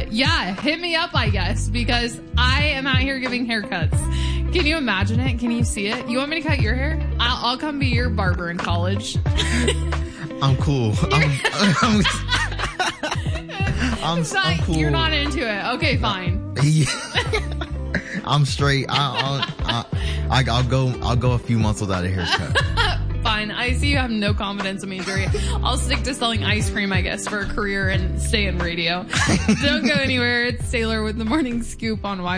Yeah, hit me up, I guess, because I am out here giving haircuts. Can you imagine it? Can you see it? You want me to cut your hair? I'll come be your barber in college. I'm cool. I'm cool. You're not into it. Okay, fine. I'm straight. I'll go a few months without a haircut. Fine. I see you have no confidence in me, Jerry. I'll stick to selling ice cream, I guess, for a career and stay in radio. Don't go anywhere. It's Taylor with the Morning Scoop on Y.